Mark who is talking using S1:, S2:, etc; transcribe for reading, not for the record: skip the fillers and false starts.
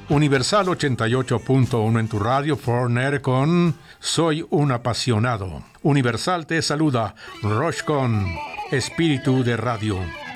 S1: Universal 88.1 en tu radio, Forner con Soy un apasionado. Universal te saluda, Roche con Espíritu de Radio.